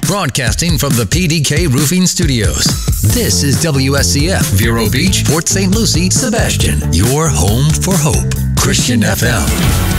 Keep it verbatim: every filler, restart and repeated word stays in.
Broadcasting from the P D K Roofing Studios. This is W S C F, Vero Beach, Port Saint Lucie, Sebastian. Your home for hope. Christian F M.